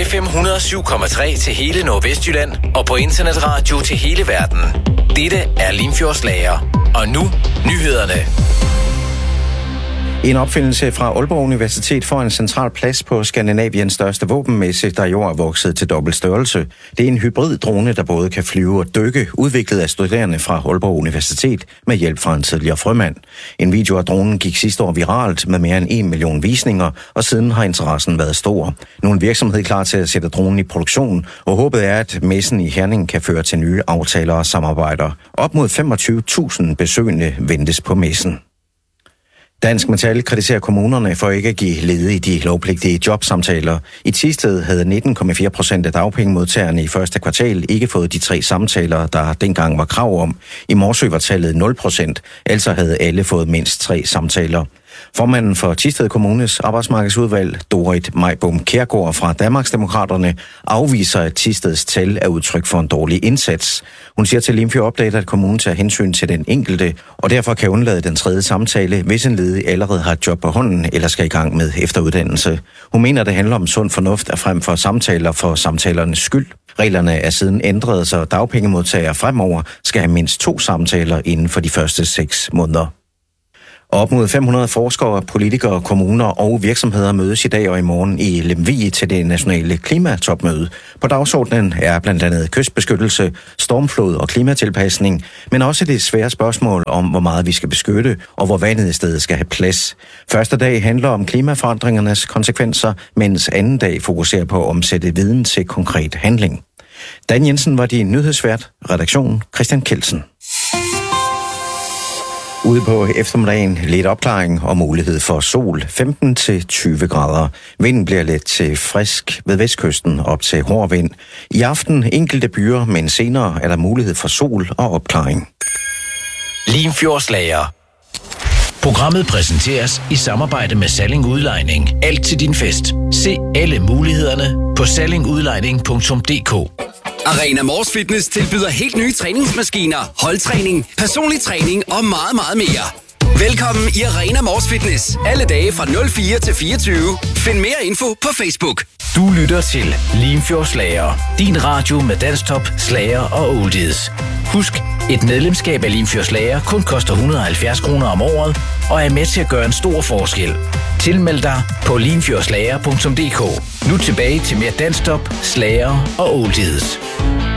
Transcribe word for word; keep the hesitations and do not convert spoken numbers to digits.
F M hundrede og syv komma tre til hele Nordvestjylland og på internetradio til hele verden. Dette er Limfjordslager. Og nu nyhederne. En opfindelse fra Aalborg Universitet får en central plads på Skandinaviens største våbenmesse, der i år er vokset til dobbelt størrelse. Det er en hybriddrone, der både kan flyve og dykke, udviklet af studerende fra Aalborg Universitet med hjælp fra en tidligere frømand. En video af dronen gik sidste år viralt med mere end en million visninger, og siden har interessen været stor. Nu er en virksomhed klar til at sætte dronen i produktion, og håbet er, at messen i Herning kan føre til nye aftaler og samarbejder. Op mod femogtyve tusind besøgende ventes på messen. Dansk Metal kritiserer kommunerne for ikke at give ledige de lovpligtige jobsamtaler. I Thisted havde nitten komma fire procent af dagpengemodtagerne i første kvartal ikke fået de tre samtaler, der dengang var krav om. I Morsø var tallet nul procent, altså havde alle fået mindst tre samtaler. Formanden for Thisted Kommunes arbejdsmarkedsudvalg, Dorit Majbom Kjærgaard fra Danmarksdemokraterne, afviser, at Thisteds tal er udtryk for en dårlig indsats. Hun siger til Limfjord Update, at kommunen tager hensyn til den enkelte, og derfor kan undlade den tredje samtale, hvis en ledig allerede har et job på hånden eller skal i gang med efteruddannelse. Hun mener, det handler om sund fornuft at frem for samtaler for samtalernes skyld. Reglerne er siden ændret, så dagpengemodtagere fremover skal have mindst to samtaler inden for de første seks måneder. Op mod fem hundrede forskere, politikere, kommuner og virksomheder mødes i dag og i morgen i Lemvig til det nationale klimatopmøde. På dagsordenen er blandt andet kystbeskyttelse, stormflod og klimatilpasning, men også det svære spørgsmål om, hvor meget vi skal beskytte og hvor vandet i stedet skal have plads. Første dag handler om klimaforandringernes konsekvenser, mens anden dag fokuserer på at omsætte viden til konkret handling. Dan Jensen var din nyhedsvært, redaktion Christian Kelsen. Ude på eftermiddagen lidt opklaring og mulighed for sol, femten til tyve grader. Vinden bliver let til frisk ved vestkysten op til hård vind. I aften enkelte byer, men senere er der mulighed for sol og opklaring. Limfjordslager. Programmet præsenteres i samarbejde med Salling Udlejning. Alt til din fest. Se alle mulighederne på salling udlejning punktum d k. Arena Mors Fitness tilbyder helt nye træningsmaskiner, holdtræning, personlig træning og meget, meget mere. Velkommen i Arena Mors Fitness. Alle dage fra nul fire til fireogtyve. Find mere info på Facebook. Du lytter til Limfjordslager. Din radio med dansktop, slager og oldies. Husk, et medlemskab af Limfjordslager kun koster et hundrede og halvfjerds kroner om året og er med til at gøre en stor forskel. Tilmeld dig på limfjordslager punktum d k. Nu tilbage til mere dansktop, slager og oldies.